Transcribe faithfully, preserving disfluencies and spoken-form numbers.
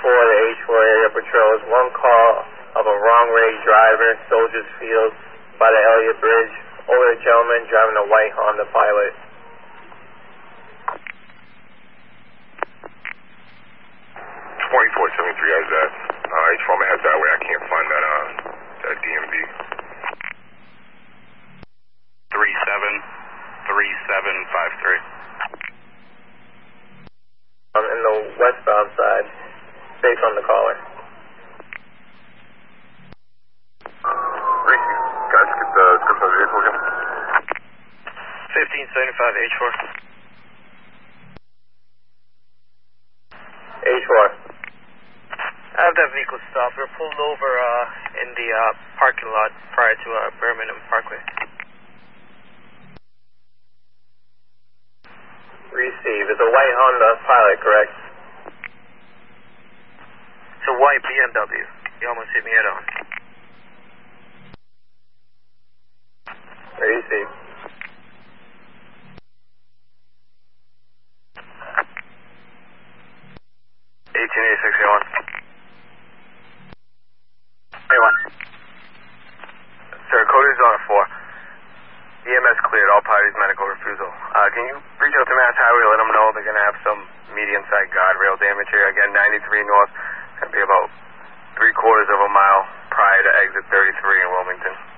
four, the H four area patrols. One call of a wrong-way driver, Soldiers Field, by the Elliott Bridge. Over the gentleman driving a white Honda Pilot. twenty-four seventy-three, how's that? Uh, H four, I'm head that way. I can't find that, uh, that D M V. three seven three seven five three. Um, in the westbound side, safe on the caller. Ricky, guys, get the description of the vehicle again. fifteen seventy-five H four. H four. I have that vehicle stopped. We're pulled over uh, in the uh, parking lot prior to uh, Birmingham Parkway. Receive. It's a white Honda Pilot, correct? It's a white B M W. You almost hit me head on. Receive. eighteen eighty-six A one. A one. Sir, Cody's on a four. E M S cleared, all parties medical refusal. Uh, can you reach out to Mass Highway, let them know they're going to have some medium-sized guardrail damage here. Again, ninety-three north, going to be about three quarters of a mile prior to exit thirty-three in Wilmington.